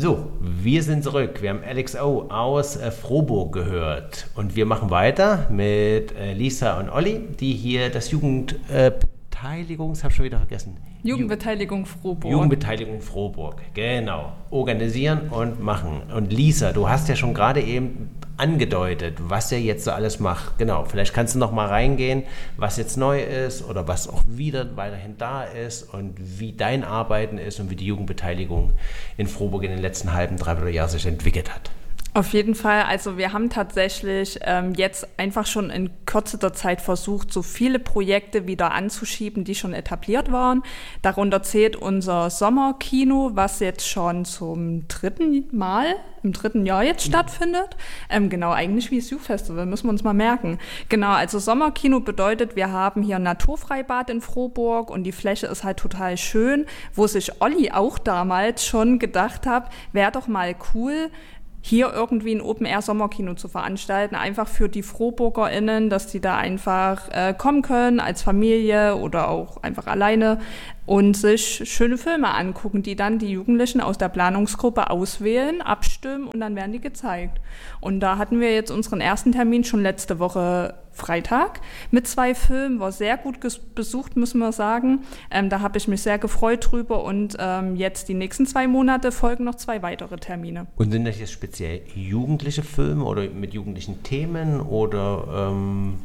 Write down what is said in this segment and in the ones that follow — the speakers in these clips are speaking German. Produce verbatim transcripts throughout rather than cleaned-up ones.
So, wir sind zurück. Wir haben L X O aus äh, Frohburg gehört. Und wir machen weiter mit äh, Lisa und Olli, die hier das Jugendbeteiligung, äh, das habe ich schon wieder vergessen. Jugendbeteiligung Frohburg. Jugendbeteiligung Frohburg, genau. Organisieren und machen. Und Lisa, du hast ja schon gerade eben angedeutet, was ihr jetzt so alles macht. Genau, vielleicht kannst du noch mal reingehen, was jetzt neu ist oder was auch wieder weiterhin da ist und wie dein Arbeiten ist und wie die Jugendbeteiligung in Frohburg in den letzten halben, dreiviertel Jahr sich entwickelt hat. Auf jeden Fall. Also wir haben tatsächlich ähm, jetzt einfach schon in kürzester Zeit versucht, so viele Projekte wieder anzuschieben, die schon etabliert waren. Darunter zählt unser Sommerkino, was jetzt schon zum dritten Mal, im dritten Jahr jetzt stattfindet. Ähm, genau, eigentlich wie das Youth Festival, müssen wir uns mal merken. Genau, also Sommerkino bedeutet, wir haben hier ein Naturfreibad in Frohburg und die Fläche ist halt total schön, wo sich Olli auch damals schon gedacht hat, wäre doch mal cool, hier irgendwie ein Open-Air-Sommerkino zu veranstalten, einfach für die FrohburgerInnen, dass die da einfach äh, kommen können als Familie oder auch einfach alleine und sich schöne Filme angucken, die dann die Jugendlichen aus der Planungsgruppe auswählen, abstimmen und dann werden die gezeigt. Und da hatten wir jetzt unseren ersten Termin schon letzte Woche Freitag mit zwei Filmen, war sehr gut ges- besucht, müssen wir sagen. Ähm, da habe ich mich sehr gefreut drüber und ähm, jetzt die nächsten zwei Monate folgen noch zwei weitere Termine. Und sind das jetzt speziell jugendliche Filme oder mit jugendlichen Themen oder... Ähm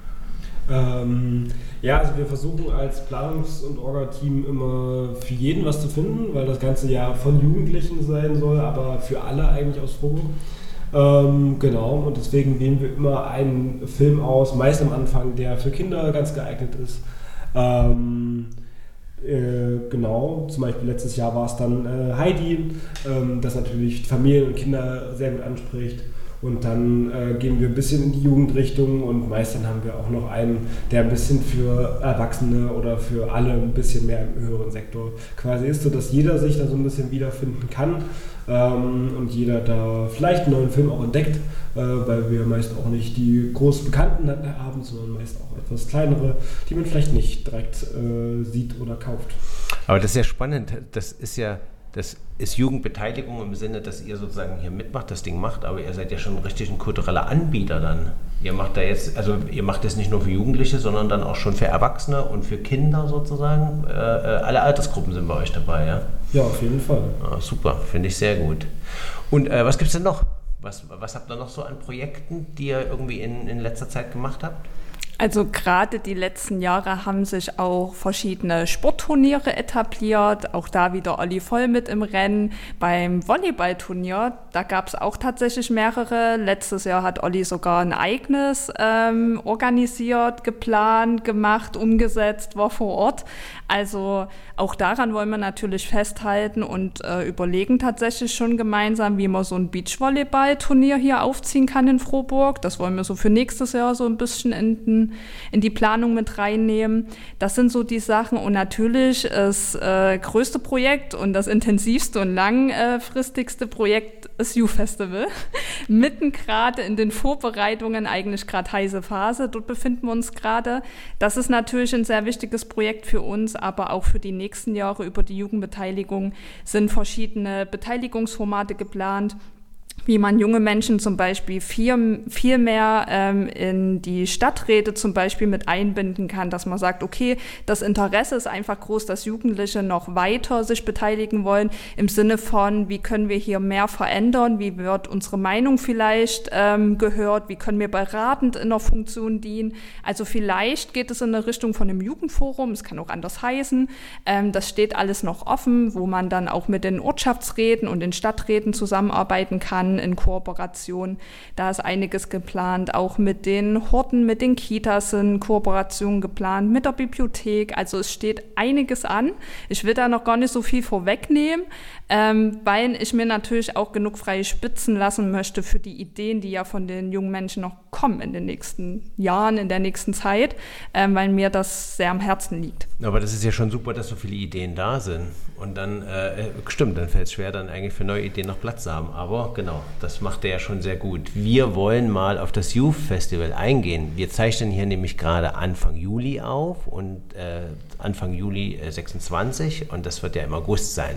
Ähm, ja, also wir versuchen als Planungs- und Orga-Team immer für jeden was zu finden, weil das Ganze ja von Jugendlichen sein soll, aber für alle eigentlich aus Frohburg. Ähm, genau, und deswegen wählen wir immer einen Film aus, meist am Anfang, der für Kinder ganz geeignet ist. Ähm, äh, genau, zum Beispiel letztes Jahr war es dann äh, Heidi, ähm, das natürlich Familien und Kinder sehr gut anspricht. Und dann äh, gehen wir ein bisschen in die Jugendrichtung und meist dann haben wir auch noch einen, der ein bisschen für Erwachsene oder für alle ein bisschen mehr im höheren Sektor quasi ist, sodass jeder sich da so ein bisschen wiederfinden kann ähm, und jeder da vielleicht einen neuen Film auch entdeckt, äh, weil wir meist auch nicht die groß Bekannten haben, sondern meist auch etwas kleinere, die man vielleicht nicht direkt äh, sieht oder kauft. Aber das ist ja spannend, das ist ja Das ist Jugendbeteiligung im Sinne, dass ihr sozusagen hier mitmacht, das Ding macht, aber ihr seid ja schon richtig ein kultureller Anbieter dann. Ihr macht da jetzt, also ihr macht das nicht nur für Jugendliche, sondern dann auch schon für Erwachsene und für Kinder sozusagen. Äh, alle Altersgruppen sind bei euch dabei, ja? Ja, auf jeden Fall. Ah, super, finde ich sehr gut. Und äh, was gibt es denn noch? Was, was habt ihr noch so an Projekten, die ihr irgendwie in, in letzter Zeit gemacht habt? Also gerade die letzten Jahre haben sich auch verschiedene Sportturniere etabliert, auch da wieder Olli voll mit im Rennen. Beim Volleyballturnier, da gab es auch tatsächlich mehrere. Letztes Jahr hat Olli sogar ein eigenes ähm, organisiert, geplant, gemacht, umgesetzt, war vor Ort. Also auch daran wollen wir natürlich festhalten und äh, überlegen tatsächlich schon gemeinsam, wie man so ein Beachvolleyball-Turnier hier aufziehen kann in Frohburg. Das wollen wir so für nächstes Jahr so ein bisschen in, den, in die Planung mit reinnehmen. Das sind so die Sachen und natürlich das äh, größte Projekt und das intensivste und langfristigste Projekt ist Youth Festival. Mitten gerade in den Vorbereitungen, eigentlich gerade heiße Phase, dort befinden wir uns gerade. Das ist natürlich ein sehr wichtiges Projekt für uns, aber auch für die nächsten Jahre über die Jugendbeteiligung sind verschiedene Beteiligungsformate geplant, wie man junge Menschen zum Beispiel viel, viel mehr ähm, in die Stadträte zum Beispiel mit einbinden kann, dass man sagt, okay, das Interesse ist einfach groß, dass Jugendliche noch weiter sich beteiligen wollen, im Sinne von, wie können wir hier mehr verändern, wie wird unsere Meinung vielleicht ähm, gehört, wie können wir beratend in der Funktion dienen. Also vielleicht geht es in eine Richtung von einem Jugendforum, es kann auch anders heißen, ähm, das steht alles noch offen, wo man dann auch mit den Ortschaftsräten und den Stadträten zusammenarbeiten kann, in Kooperation. Da ist einiges geplant, auch mit den Horten, mit den Kitas sind Kooperationen geplant, mit der Bibliothek. Also es steht einiges an. Ich will da noch gar nicht so viel vorwegnehmen, ähm, weil ich mir natürlich auch genug freie Spitzen lassen möchte für die Ideen, die ja von den jungen Menschen noch kommen in den nächsten Jahren, in der nächsten Zeit, ähm, weil mir das sehr am Herzen liegt. Aber das ist ja schon super, dass so viele Ideen da sind. Und dann, äh, stimmt, dann fällt es schwer, dann eigentlich für neue Ideen noch Platz zu haben. Aber genau, das macht er ja schon sehr gut. Wir wollen mal auf das Youth Festival eingehen. Wir zeichnen hier nämlich gerade Anfang Juli auf und äh, Anfang Juli äh, sechsundzwanzig und das wird ja im August sein.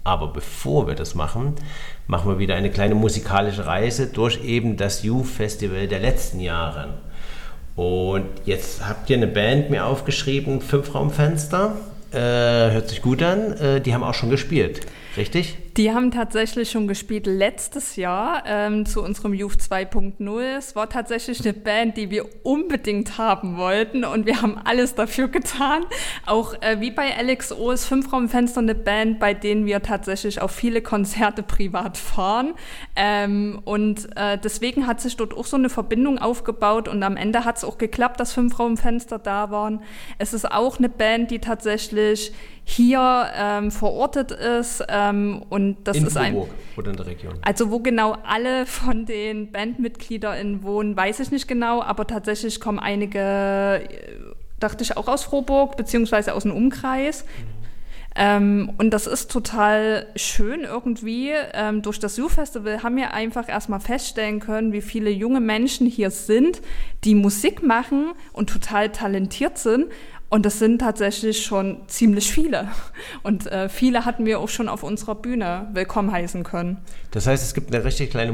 Aber bevor wir das machen, machen wir wieder eine kleine musikalische Reise durch eben das Youth Festival der letzten Jahre. Und jetzt habt ihr eine Band mir aufgeschrieben, Fünfraumfenster. Äh, hört sich gut an. Äh, die haben auch schon gespielt, richtig? Die haben tatsächlich schon gespielt letztes Jahr ähm, zu unserem Youth zwei Punkt null. Es war tatsächlich eine Band, die wir unbedingt haben wollten und wir haben alles dafür getan. Auch äh, wie bei L X O ist Fünfraumfenster eine Band, bei denen wir tatsächlich auf viele Konzerte privat fahren. Ähm, und äh, deswegen hat sich dort auch so eine Verbindung aufgebaut und am Ende hat es auch geklappt, dass Fünfraumfenster da waren. Es ist auch eine Band, die tatsächlich hier ähm, verortet ist ähm, und das in ist ein Coburg oder in der Region. Also wo genau alle von den BandmitgliederInnen wohnen, weiß ich nicht genau, aber tatsächlich kommen einige, dachte ich, auch aus Frohburg beziehungsweise aus dem Umkreis. Mhm. Ähm, und das ist total schön irgendwie. Ähm, durch das Youth Festival haben wir einfach erstmal feststellen können, wie viele junge Menschen hier sind, die Musik machen und total talentiert sind. Und das sind tatsächlich schon ziemlich viele. Und äh, viele hatten wir auch schon auf unserer Bühne willkommen heißen können. Das heißt, es gibt eine richtig kleine